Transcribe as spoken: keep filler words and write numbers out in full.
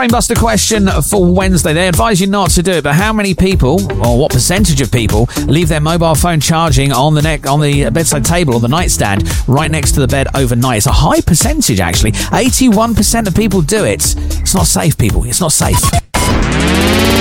Brainbuster question for Wednesday. They advise you not to do it, but how many people, or what percentage of people, leave their mobile phone charging on the neck on the bedside table or the nightstand right next to the bed overnight? It's a high percentage, actually. eighty-one percent of people do it. It's not safe, people. It's not safe.